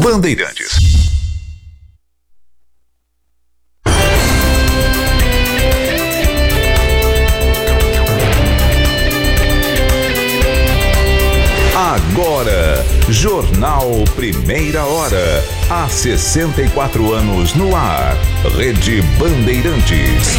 Bandeirantes. Agora, Jornal Primeira Hora. Há 64 anos no ar. Rede Bandeirantes.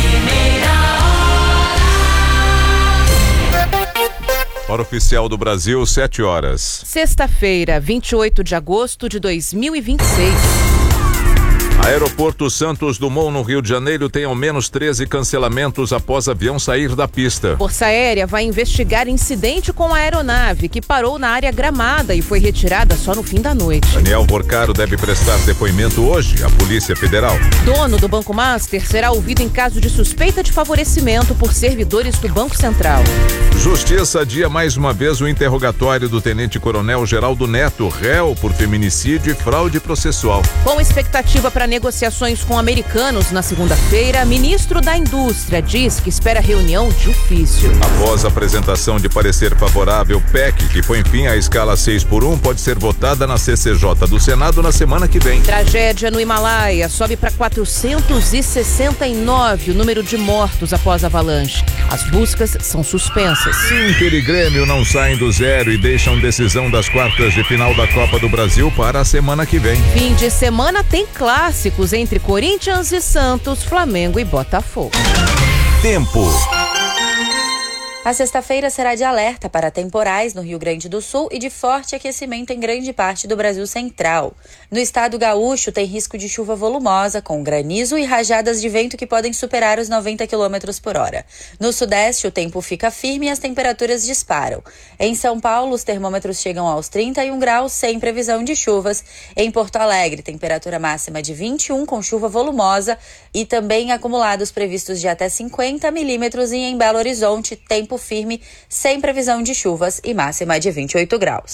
Hora oficial do Brasil, 7 horas. Sexta-feira, 28 de agosto de 2026. Aeroporto Santos Dumont, no Rio de Janeiro, tem ao menos 13 cancelamentos após avião sair da pista. Força Aérea vai investigar incidente com a aeronave que parou na área Gramada e foi retirada só no fim da noite. Daniel Porcaro deve prestar depoimento hoje à Polícia Federal. Dono do Banco Master será ouvido em caso de suspeita de favorecimento por servidores do Banco Central. Justiça adia mais uma vez o interrogatório do Tenente-Coronel Geraldo Neto, réu por feminicídio e fraude processual. Com expectativa para negociações com americanos na segunda-feira, ministro da Indústria diz que espera reunião de ofício. Após a apresentação de parecer favorável, PEC, que põe fim à escala 6x1, pode ser votada na CCJ do Senado na semana que vem. Tragédia no Himalaia sobe para 469 o número de mortos após a avalanche. As buscas são suspensas. Inter e Grêmio não saem do zero e deixam decisão das quartas de final da Copa do Brasil para a semana que vem. Fim de semana tem clássicos entre Corinthians e Santos, Flamengo e Botafogo. Tempo. A sexta-feira será de alerta para temporais no Rio Grande do Sul e de forte aquecimento em grande parte do Brasil Central. No estado gaúcho, tem risco de chuva volumosa, com granizo e rajadas de vento que podem superar os 90 km por hora. No sudeste, o tempo fica firme e as temperaturas disparam. Em São Paulo, os termômetros chegam aos 31 graus, sem previsão de chuvas. Em Porto Alegre, temperatura máxima de 21, com chuva volumosa e também acumulados previstos de até 50 milímetros. E em Belo Horizonte, tempo firme, sem previsão de chuvas e máxima de 28 graus.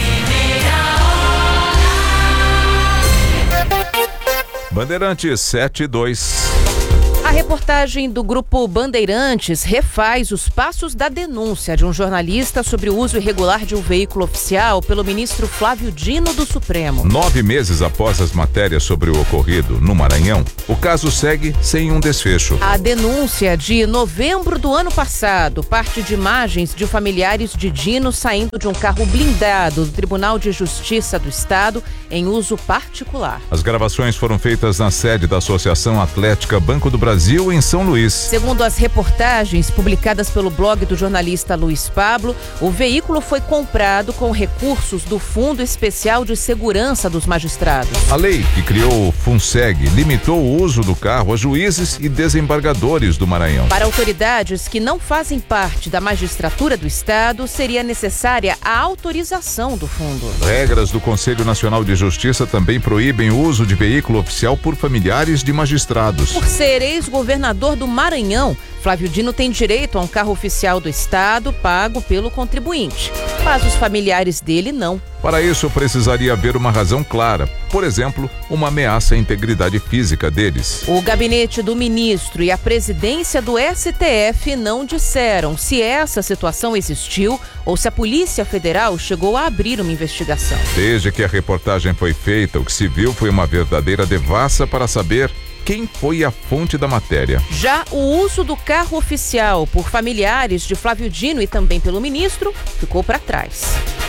Bandeirantes 7-2. A reportagem do Grupo Bandeirantes refaz os passos da denúncia de um jornalista sobre o uso irregular de um veículo oficial pelo ministro Flávio Dino do Supremo. 9 meses após as matérias sobre o ocorrido no Maranhão, o caso segue sem um desfecho. A denúncia de novembro do ano passado parte de imagens de familiares de Dino saindo de um carro blindado do Tribunal de Justiça do Estado em uso particular. As gravações foram feitas na sede da Associação Atlética Banco do Brasil, em São Luís. Segundo as reportagens publicadas pelo blog do jornalista Luiz Pablo, o veículo foi comprado com recursos do Fundo Especial de Segurança dos Magistrados. A lei que criou o FUNSEG limitou o uso do carro a juízes e desembargadores do Maranhão. Para autoridades que não fazem parte da magistratura do Estado, seria necessária a autorização do fundo. Regras do Conselho Nacional de Justiça também proíbem o uso de veículo oficial por familiares de magistrados. Por ser ex-governador do Maranhão, Flávio Dino tem direito a um carro oficial do Estado pago pelo contribuinte, mas os familiares dele não. Para isso, precisaria haver uma razão clara, por exemplo, uma ameaça à integridade física deles. O gabinete do ministro e a presidência do STF não disseram se essa situação existiu ou se a Polícia Federal chegou a abrir uma investigação. Desde que a reportagem foi feita, o que se viu foi uma verdadeira devassa para saber quem foi a fonte da matéria. Já o uso do carro oficial por familiares de Flávio Dino e também pelo ministro ficou para trás.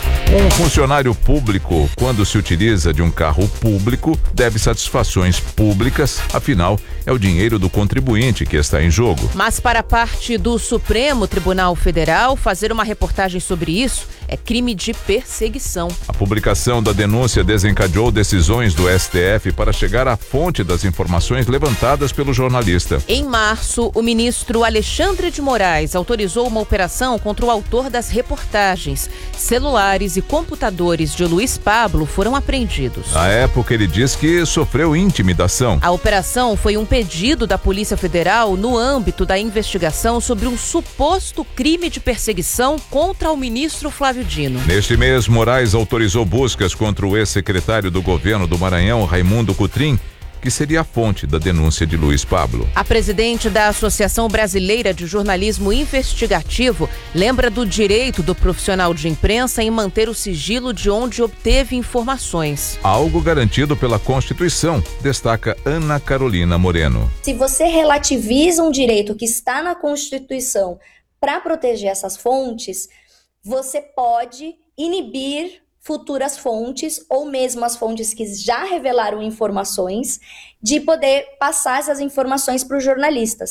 Um funcionário público, quando se utiliza de um carro público, deve satisfações públicas, afinal, é o dinheiro do contribuinte que está em jogo. Mas para a parte do Supremo Tribunal Federal, fazer uma reportagem sobre isso é crime de perseguição. A publicação da denúncia desencadeou decisões do STF para chegar à fonte das informações levantadas pelo jornalista. Em março, o ministro Alexandre de Moraes autorizou uma operação contra o autor das reportagens. Celulares e computadores de Luiz Pablo foram apreendidos. Na época, ele diz que sofreu intimidação. A operação foi um pedido da Polícia Federal no âmbito da investigação sobre um suposto crime de perseguição contra o ministro Flávio Dino. Neste mês, Moraes autorizou buscas contra o ex-secretário do governo do Maranhão, Raimundo Cotrim, que seria a fonte da denúncia de Luiz Pablo. A presidente da Associação Brasileira de Jornalismo Investigativo lembra do direito do profissional de imprensa em manter o sigilo de onde obteve informações. Algo garantido pela Constituição, destaca Ana Carolina Moreno. Se você relativiza um direito que está na Constituição para proteger essas fontes, você pode inibir futuras fontes ou mesmo as fontes que já revelaram informações de poder passar essas informações para os jornalistas.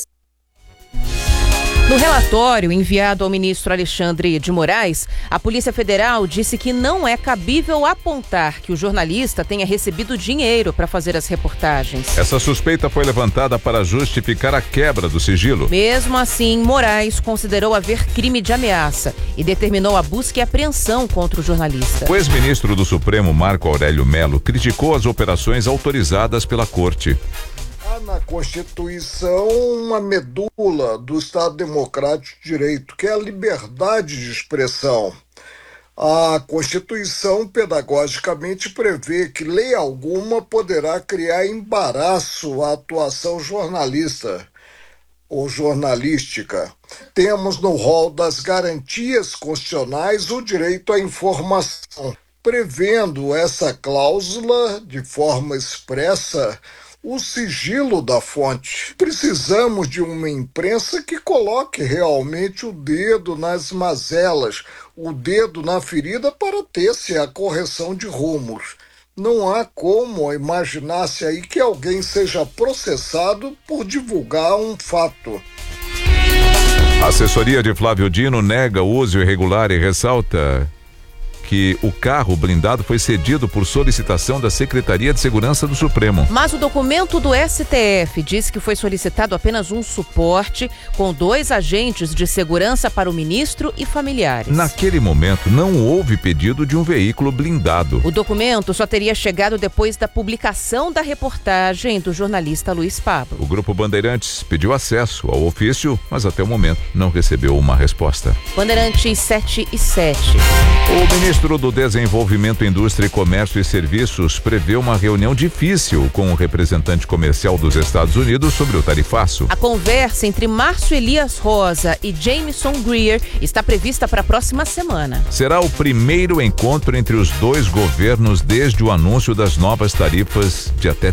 No relatório enviado ao ministro Alexandre de Moraes, a Polícia Federal disse que não é cabível apontar que o jornalista tenha recebido dinheiro para fazer as reportagens. Essa suspeita foi levantada para justificar a quebra do sigilo. Mesmo assim, Moraes considerou haver crime de ameaça e determinou a busca e apreensão contra o jornalista. O ex-ministro do Supremo, Marco Aurélio Mello, criticou as operações autorizadas pela Corte. Há na Constituição uma medula do Estado Democrático de Direito, que é a liberdade de expressão. A Constituição, pedagogicamente, prevê que lei alguma poderá criar embaraço à atuação jornalista ou jornalística. Temos no rol das garantias constitucionais o direito à informação. Prevendo essa cláusula de forma expressa, o sigilo da fonte. Precisamos de uma imprensa que coloque realmente o dedo nas mazelas, o dedo na ferida para ter-se a correção de rumos. Não há como imaginar-se aí que alguém seja processado por divulgar um fato. A assessoria de Flávio Dino nega o uso irregular e ressalta que o carro blindado foi cedido por solicitação da Secretaria de Segurança do Supremo. Mas o documento do STF diz que foi solicitado apenas um suporte com 2 agentes de segurança para o ministro e familiares. Naquele momento, não houve pedido de um veículo blindado. O documento só teria chegado depois da publicação da reportagem do jornalista Luiz Pablo. O Grupo Bandeirantes pediu acesso ao ofício, mas até o momento não recebeu uma resposta. Bandeirantes 7 e 7. O ministro do Desenvolvimento, Indústria, Comércio e Serviços prevê uma reunião difícil com o representante comercial dos Estados Unidos sobre o tarifaço. A conversa entre Márcio Elias Rosa e Jameson Greer está prevista para a próxima semana. Será o primeiro encontro entre os dois governos desde o anúncio das novas tarifas de até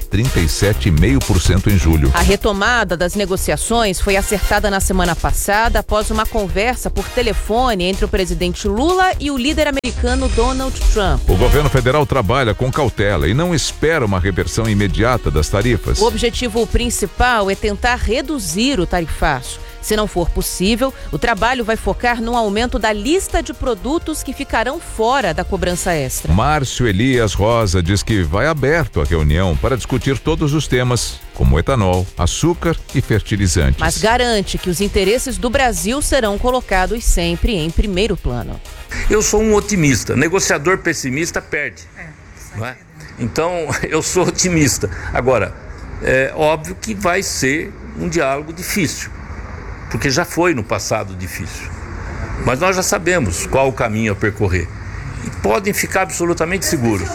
37,5% em julho. A retomada das negociações foi acertada na semana passada após uma conversa por telefone entre o presidente Lula e o líder americano Donald Trump. O governo federal trabalha com cautela e não espera uma reversão imediata das tarifas. O objetivo principal é tentar reduzir o tarifaço. Se não for possível, o trabalho vai focar no aumento da lista de produtos que ficarão fora da cobrança extra. Márcio Elias Rosa diz que vai aberto à reunião para discutir todos os temas, como etanol, açúcar e fertilizantes. Mas garante que os interesses do Brasil serão colocados sempre em primeiro plano. Eu sou um otimista. Negociador pessimista perde. Não é? Então, eu sou otimista. Agora, é óbvio que vai ser um diálogo difícil, porque já foi no passado difícil. Mas nós já sabemos qual o caminho a percorrer. E podem ficar absolutamente seguros.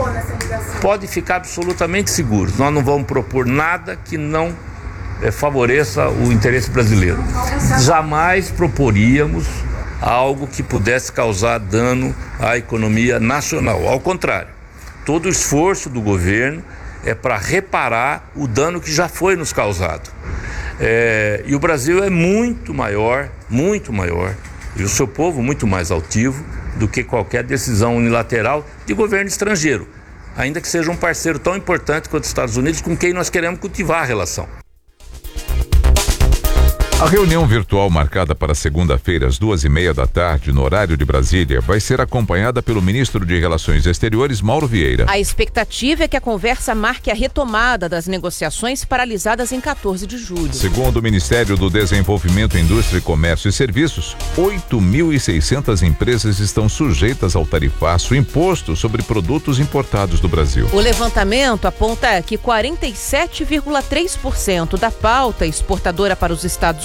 Podem ficar absolutamente seguros. Nós não vamos propor nada que não favoreça o interesse brasileiro. Jamais proporíamos algo que pudesse causar dano à economia nacional. Ao contrário, todo o esforço do governo é para reparar o dano que já foi nos causado. E o Brasil é muito maior, e o seu povo muito mais altivo do que qualquer decisão unilateral de governo estrangeiro, ainda que seja um parceiro tão importante quanto os Estados Unidos, com quem nós queremos cultivar a relação. A reunião virtual marcada para segunda-feira às 2:30 da tarde, no horário de Brasília, vai ser acompanhada pelo ministro de Relações Exteriores, Mauro Vieira. A expectativa é que a conversa marque a retomada das negociações paralisadas em 14 de julho. Segundo o Ministério do Desenvolvimento, Indústria, Comércio e Serviços, 8.600 empresas estão sujeitas ao tarifaço imposto sobre produtos importados do Brasil. O levantamento aponta que 47,3% da pauta exportadora para os Estados Unidos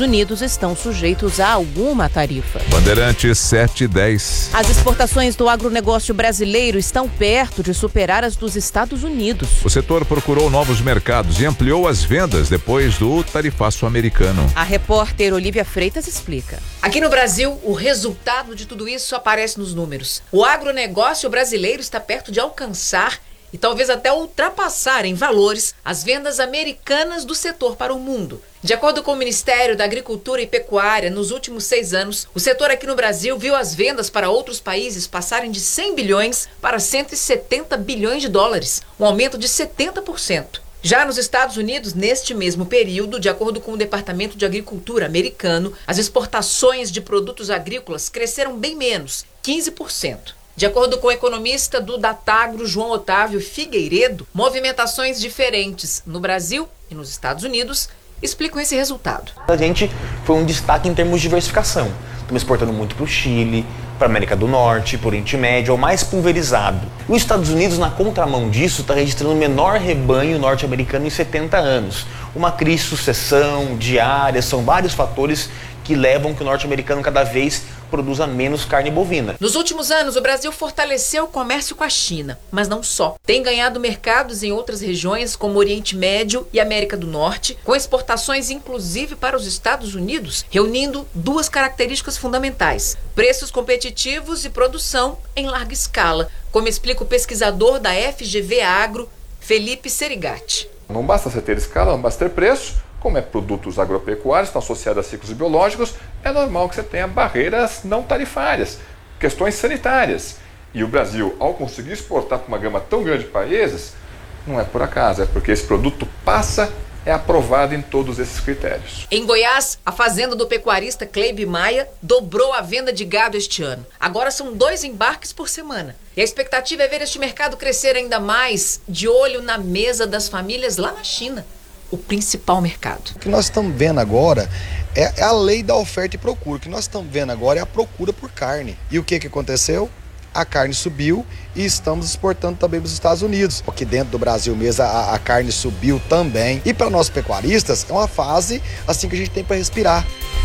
Unidos estão sujeitos a alguma tarifa. Bandeirantes 710. As exportações do agronegócio brasileiro estão perto de superar as dos Estados Unidos. O setor procurou novos mercados e ampliou as vendas depois do tarifaço americano. A repórter Olívia Freitas explica. Aqui no Brasil, o resultado de tudo isso aparece nos números. O agronegócio brasileiro está perto de alcançar e talvez até ultrapassar em valores as vendas americanas do setor para o mundo. De acordo com o Ministério da Agricultura e Pecuária, nos últimos 6 anos, o setor aqui no Brasil viu as vendas para outros países passarem de 100 bilhões para 170 bilhões de dólares, um aumento de 70%. Já nos Estados Unidos, neste mesmo período, de acordo com o Departamento de Agricultura americano, as exportações de produtos agrícolas cresceram bem menos, 15%. De acordo com o economista do Datagro, João Otávio Figueiredo, movimentações diferentes no Brasil e nos Estados Unidos explicam esse resultado. A gente foi um destaque em termos de diversificação. Estamos exportando muito para o Chile, para a América do Norte, para o Oriente Médio, é o mais pulverizado. Os Estados Unidos, na contramão disso, está registrando o menor rebanho norte-americano em 70 anos. Uma crise de sucessão, diária, são vários fatores que levam que o norte-americano cada vez produza menos carne bovina. Nos últimos anos, o Brasil fortaleceu o comércio com a China, mas não só. Tem ganhado mercados em outras regiões, como Oriente Médio e América do Norte, com exportações inclusive para os Estados Unidos, reunindo duas características fundamentais: preços competitivos e produção em larga escala, como explica o pesquisador da FGV Agro, Felipe Serigatti. Não basta você ter escala, não basta ter preço. Como é produtos agropecuários, estão associados a ciclos biológicos, é normal que você tenha barreiras não tarifárias, questões sanitárias. E o Brasil, ao conseguir exportar para uma gama tão grande de países, não é por acaso, é porque esse produto é aprovado em todos esses critérios. Em Goiás, a fazenda do pecuarista Cleibe Maia dobrou a venda de gado este ano. Agora são 2 embarques por semana. E a expectativa é ver este mercado crescer ainda mais, de olho na mesa das famílias lá na China, o principal mercado. O que nós estamos vendo agora é a lei da oferta e procura. O que nós estamos vendo agora é a procura por carne. E o que aconteceu? A carne subiu e estamos exportando também para os Estados Unidos. Porque dentro do Brasil mesmo a carne subiu também. E para nós pecuaristas é uma fase assim que a gente tem para respirar.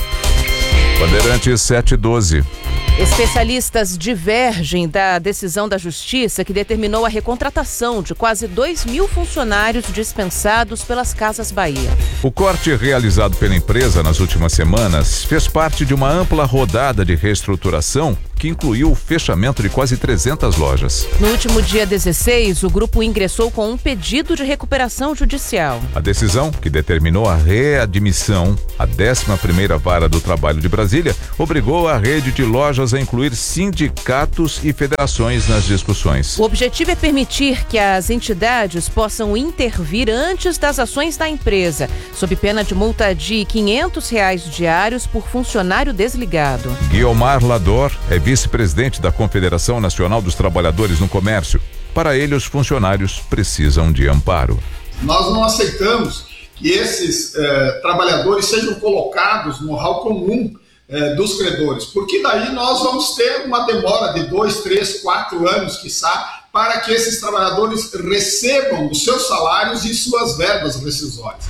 Bandeirantes 712. Especialistas divergem da decisão da Justiça que determinou a recontratação de quase 2.000 funcionários dispensados pelas Casas Bahia. O corte realizado pela empresa nas últimas semanas fez parte de uma ampla rodada de reestruturação que incluiu o fechamento de quase 300 lojas. No último dia 16, o grupo ingressou com um pedido de recuperação judicial. A decisão, que determinou a readmissão à 11ª Vara do Trabalho de Brasília, obrigou a rede de lojas a incluir sindicatos e federações nas discussões. O objetivo é permitir que as entidades possam intervir antes das ações da empresa, sob pena de multa de R$500 diários por funcionário desligado. Guiomar Lador é vice-presidente da Confederação Nacional dos Trabalhadores no Comércio. Para ele, os funcionários precisam de amparo. Nós não aceitamos que esses trabalhadores sejam colocados no rol comum dos credores, porque daí nós vamos ter uma demora de 2, 3, 4 anos, quiçá, para que esses trabalhadores recebam os seus salários e suas verbas rescisórias.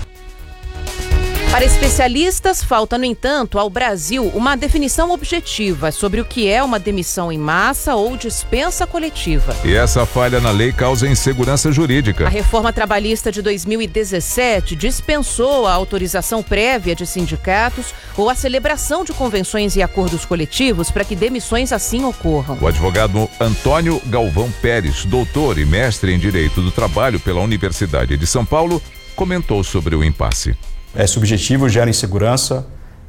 Para especialistas, falta, no entanto, ao Brasil uma definição objetiva sobre o que é uma demissão em massa ou dispensa coletiva. E essa falha na lei causa insegurança jurídica. A reforma trabalhista de 2017 dispensou a autorização prévia de sindicatos ou a celebração de convenções e acordos coletivos para que demissões assim ocorram. O advogado Antônio Galvão Pérez, doutor e mestre em Direito do Trabalho pela Universidade de São Paulo, comentou sobre o impasse. É subjetivo, gera insegurança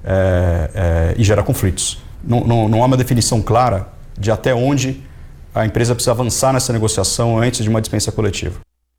e gera conflitos. Não há uma definição clara de até onde a empresa precisa avançar nessa negociação antes de uma dispensa coletiva.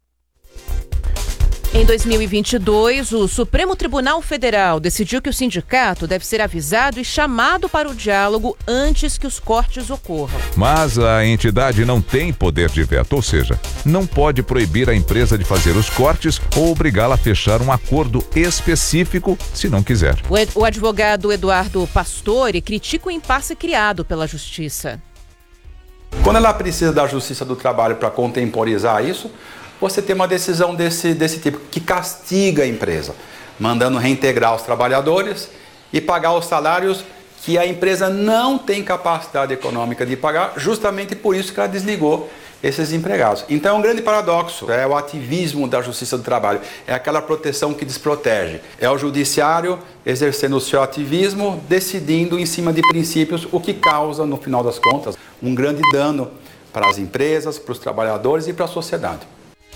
Em 2022, o Supremo Tribunal Federal decidiu que o sindicato deve ser avisado e chamado para o diálogo antes que os cortes ocorram. Mas a entidade não tem poder de veto, ou seja, não pode proibir a empresa de fazer os cortes ou obrigá-la a fechar um acordo específico se não quiser. O advogado Eduardo Pastore critica o impasse criado pela Justiça. Quando ela precisa da Justiça do Trabalho para contemporizar isso, você tem uma decisão desse tipo, que castiga a empresa, mandando reintegrar os trabalhadores e pagar os salários que a empresa não tem capacidade econômica de pagar, justamente por isso que ela desligou esses empregados. Então é um grande paradoxo, é o ativismo da Justiça do Trabalho, é aquela proteção que desprotege. É o judiciário exercendo o seu ativismo, decidindo em cima de princípios, o que causa, no final das contas, um grande dano para as empresas, para os trabalhadores e para a sociedade.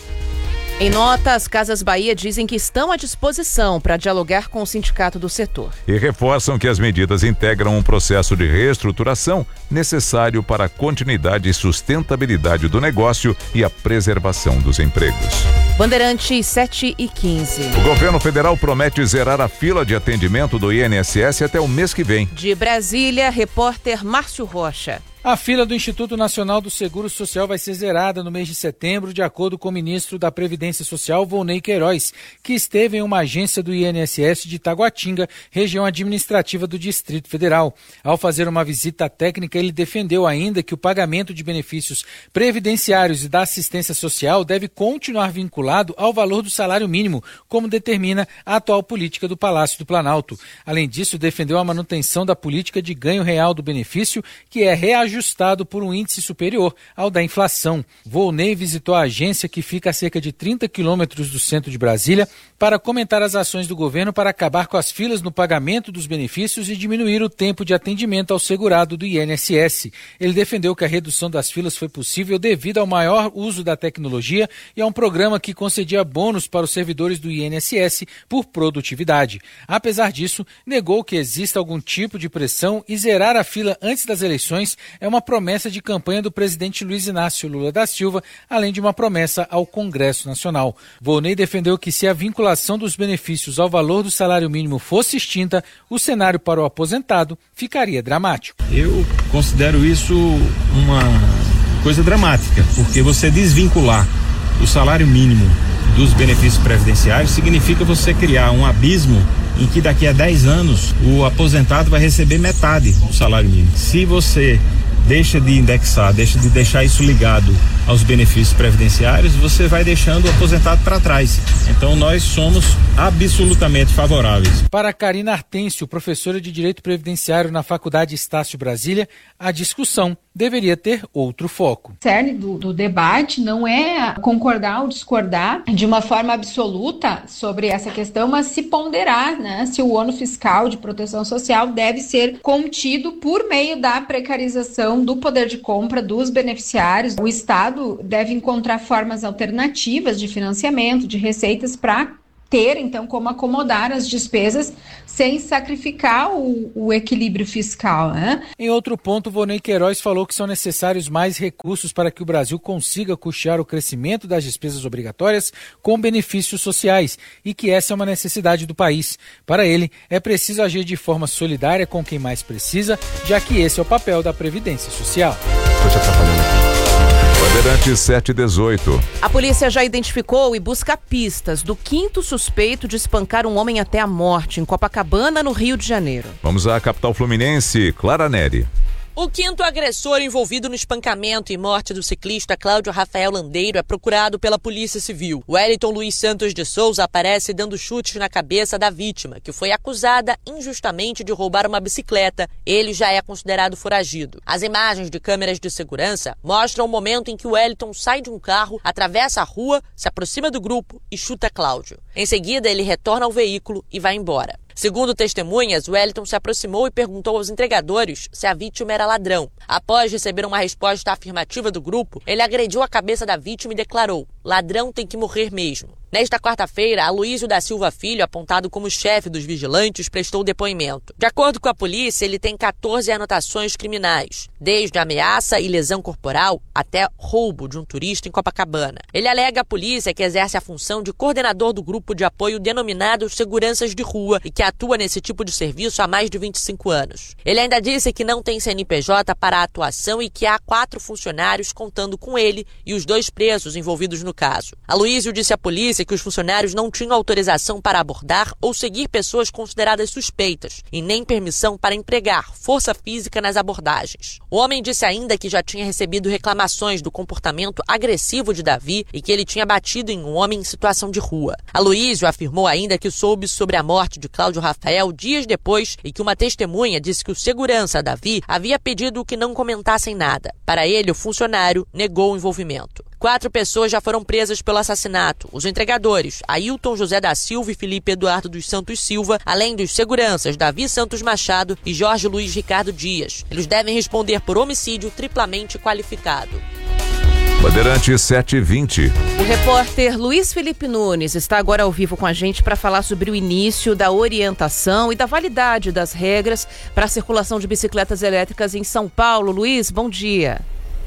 Em nota, as Casas Bahia dizem que estão à disposição para dialogar com o sindicato do setor. E reforçam que as medidas integram um processo de reestruturação necessário para a continuidade e sustentabilidade do negócio e a preservação dos empregos. Bandeirantes 7h15. O governo federal promete zerar a fila de atendimento do INSS até o mês que vem. De Brasília, repórter Márcio Rocha. A fila do Instituto Nacional do Seguro Social vai ser zerada no mês de setembro, de acordo com o ministro da Previdência Social, Volney Queiroz, que esteve em uma agência do INSS de Taguatinga, região administrativa do Distrito Federal. Ao fazer uma visita técnica, ele defendeu ainda que o pagamento de benefícios previdenciários e da assistência social deve continuar vinculado ao valor do salário mínimo, como determina a atual política do Palácio do Planalto. Além disso, defendeu a manutenção da política de ganho real do benefício, que é reajustado por um índice superior ao da inflação. Volney visitou a agência, que fica a cerca de 30 quilômetros do centro de Brasília, para comentar as ações do governo para acabar com as filas no pagamento dos benefícios e diminuir o tempo de atendimento ao segurado do INSS. Ele defendeu que a redução das filas foi possível devido ao maior uso da tecnologia e a um programa que concedia bônus para os servidores do INSS por produtividade. Apesar disso, negou que exista algum tipo de pressão e zerar a fila antes das eleições é uma promessa de campanha do presidente Luiz Inácio Lula da Silva, além de uma promessa ao Congresso Nacional. Volney defendeu que, se a vinculação dos benefícios ao valor do salário mínimo fosse extinta, o cenário para o aposentado ficaria dramático. Eu considero isso uma coisa dramática, porque você desvincular o salário mínimo dos benefícios previdenciários significa você criar um abismo em que daqui a 10 anos o aposentado vai receber metade do salário mínimo. Se você deixa de indexar, deixa de deixar isso ligado aos benefícios previdenciários, você vai deixando o aposentado para trás. Então nós somos absolutamente favoráveis. Para Karina Artêncio, professora de Direito Previdenciário na Faculdade Estácio Brasília, a discussão deveria ter outro foco. O cerne do debate não é concordar ou discordar de uma forma absoluta sobre essa questão, mas se ponderar, né, se o ônus fiscal de proteção social deve ser contido por meio da precarização do poder de compra dos beneficiários. O Estado deve encontrar formas alternativas de financiamento, de receitas para ter, então, como acomodar as despesas sem sacrificar o equilíbrio fiscal, né? Em outro ponto, Volney Queiroz falou que são necessários mais recursos para que o Brasil consiga custear o crescimento das despesas obrigatórias com benefícios sociais e que essa é uma necessidade do país. Para ele, é preciso agir de forma solidária com quem mais precisa, já que esse é o papel da Previdência Social. Estou te atrapalhando aqui. Bandeirantes 7h18. A polícia já identificou e busca pistas do quinto suspeito de espancar um homem até a morte em Copacabana, no Rio de Janeiro. Vamos à capital fluminense, Clara Neri. O quinto agressor envolvido no espancamento e morte do ciclista Cláudio Rafael Landeiro é procurado pela Polícia Civil. Wellington Luiz Santos de Souza aparece dando chutes na cabeça da vítima, que foi acusada injustamente de roubar uma bicicleta. Ele já é considerado foragido. As imagens de câmeras de segurança mostram o momento em que Wellington sai de um carro, atravessa a rua, se aproxima do grupo e chuta Cláudio. Em seguida, ele retorna ao veículo e vai embora. Segundo testemunhas, Wellington se aproximou e perguntou aos entregadores se a vítima era ladrão. Após receber uma resposta afirmativa do grupo, ele agrediu a cabeça da vítima e declarou: "Ladrão tem que morrer mesmo". Nesta quarta-feira, Aloísio da Silva Filho, apontado como chefe dos vigilantes, prestou depoimento. De acordo com a polícia, ele tem 14 anotações criminais, desde ameaça e lesão corporal até roubo de um turista em Copacabana. Ele alega à polícia que exerce a função de coordenador do grupo de apoio denominado Seguranças de Rua e que atua nesse tipo de serviço há mais de 25 anos. Ele ainda disse que não tem CNPJ para a atuação e que há 4 funcionários contando com ele e os 2 presos envolvidos no caso. Aloísio disse à polícia que os funcionários não tinham autorização para abordar ou seguir pessoas consideradas suspeitas e nem permissão para empregar força física nas abordagens. O homem disse ainda que já tinha recebido reclamações do comportamento agressivo de Davi e que ele tinha batido em um homem em situação de rua. Aloísio afirmou ainda que soube sobre a morte de Cláudio Rafael dias depois e que uma testemunha disse que o segurança Davi havia pedido que não comentassem nada. Para ele, o funcionário negou o envolvimento. 4 pessoas já foram presas pelo assassinato. Os entregadores, Ailton José da Silva e Felipe Eduardo dos Santos Silva, além dos seguranças Davi Santos Machado e Jorge Luiz Ricardo Dias. Eles devem responder por homicídio triplamente qualificado. Bandeirantes 7h20. O repórter Luiz Felipe Nunes está agora ao vivo com a gente para falar sobre o início da orientação e da validade das regras para a circulação de bicicletas elétricas em São Paulo. Luiz, bom dia.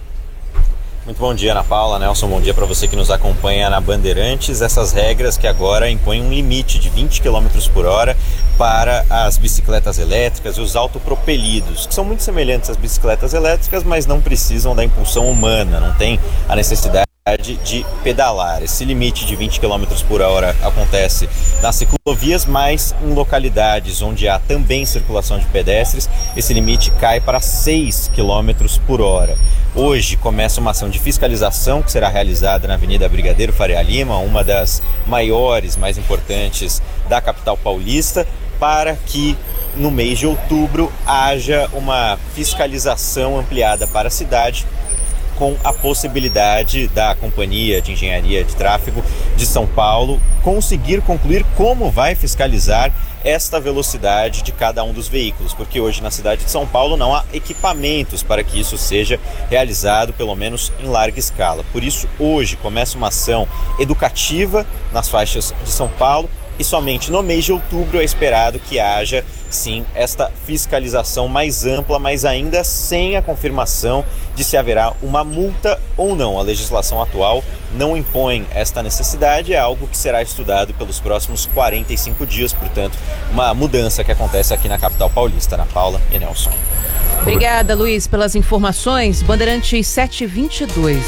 Muito bom dia, Ana Paula, Nelson, bom dia para você que nos acompanha na Bandeirantes. Essas regras que agora impõem um limite de 20 km por hora para as bicicletas elétricas e os autopropelidos, que são muito semelhantes às bicicletas elétricas, mas não precisam da impulsão humana, não tem a necessidade de pedalar. Esse limite de 20 km por hora acontece nas ciclovias, mas em localidades onde há também circulação de pedestres, esse limite cai para 6 km por hora. Hoje começa uma ação de fiscalização que será realizada na Avenida Brigadeiro Faria Lima, uma das maiores, mais importantes da capital paulista, para que no mês de outubro haja uma fiscalização ampliada para a cidade, com a possibilidade da Companhia de Engenharia de Tráfego de São Paulo conseguir concluir como vai fiscalizar esta velocidade de cada um dos veículos, porque hoje na cidade de São Paulo não há equipamentos para que isso seja realizado, pelo menos em larga escala. Por isso, hoje começa uma ação educativa nas faixas de São Paulo e somente no mês de outubro é esperado que haja, sim, esta fiscalização mais ampla, mas ainda sem a confirmação de se haverá uma multa ou não. A legislação atual não impõe esta necessidade, é algo que será estudado pelos próximos 45 dias, portanto, uma mudança que acontece aqui na capital paulista. Ana Paula e Nelson. Obrigada, Luiz, pelas informações. Bandeirantes 7h22.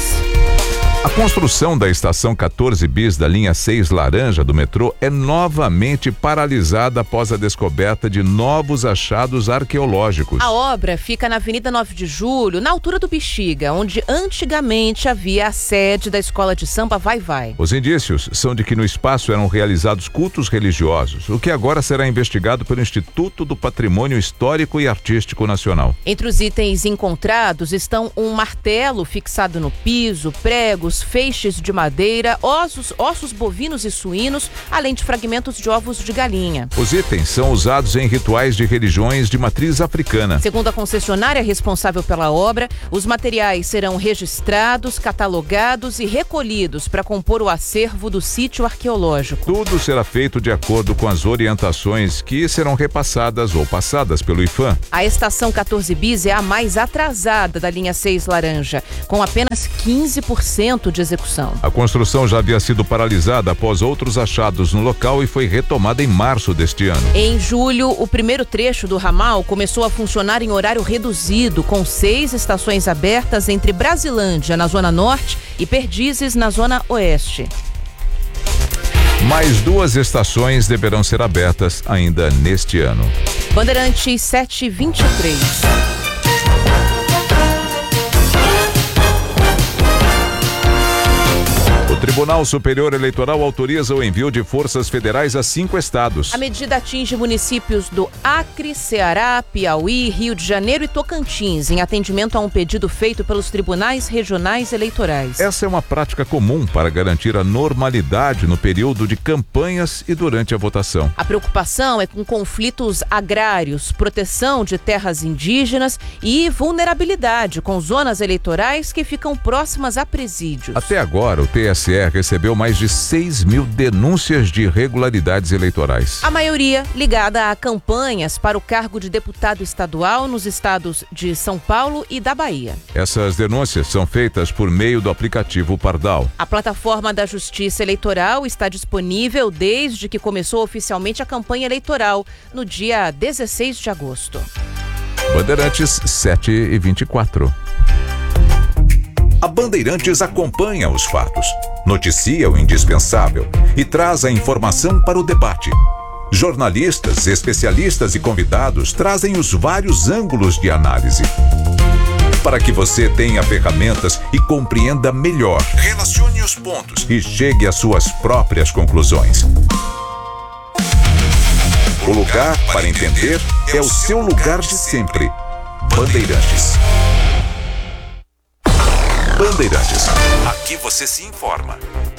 A construção da estação 14 bis da linha 6 laranja do metrô é novamente paralisada após a descoberta de novos achados arqueológicos. A obra fica na Avenida 9 de Julho, na altura do Bexiga, onde antigamente havia a sede da escola de samba Vai Vai. Os indícios são de que no espaço eram realizados cultos religiosos, o que agora será investigado pelo Instituto do Patrimônio Histórico e Artístico Nacional. Entre os itens encontrados estão um martelo fixado no piso, pregos, feixes de madeira, ossos bovinos e suínos, além de fragmentos de ovos de galinha. Os itens são usados em rituais de religiões de matriz africana. Segundo a concessionária responsável pela obra, os materiais serão registrados, catalogados e recolhidos para compor o acervo do sítio arqueológico. Tudo será feito de acordo com as orientações que serão repassadas ou passadas pelo IFAM. A estação 14 bis é a mais atrasada da linha 6 laranja, com apenas 15% de execução. A construção já havia sido paralisada após outros achados no local e foi retomada em março deste ano. Em julho, o primeiro trecho do ramal começou a funcionar em horário reduzido, com 6 estações abertas entre Brasilândia, na zona norte, e Perdizes, na zona oeste. Mais 2 estações deverão ser abertas ainda neste ano. Bandeirantes 7h23. O Tribunal Superior Eleitoral autoriza o envio de forças federais a 5 estados. A medida atinge municípios do Acre, Ceará, Piauí, Rio de Janeiro e Tocantins, em atendimento a um pedido feito pelos tribunais regionais eleitorais. Essa é uma prática comum para garantir a normalidade no período de campanhas e durante a votação. A preocupação é com conflitos agrários, proteção de terras indígenas e vulnerabilidade com zonas eleitorais que ficam próximas a presídios. Até agora, o TSE recebeu mais de 6 mil denúncias de irregularidades eleitorais. A maioria ligada a campanhas para o cargo de deputado estadual nos estados de São Paulo e da Bahia. Essas denúncias são feitas por meio do aplicativo Pardal. A plataforma da Justiça Eleitoral está disponível desde que começou oficialmente a campanha eleitoral, no dia 16 de agosto. Bandeirantes 7h24. A Bandeirantes acompanha os fatos, noticia o indispensável e traz a informação para o debate. Jornalistas, especialistas e convidados trazem os vários ângulos de análise, para que você tenha ferramentas e compreenda melhor. Relacione os pontos e chegue às suas próprias conclusões. O lugar para entender é o seu lugar de sempre. Bandeirantes. Bandeirantes. Aqui você se informa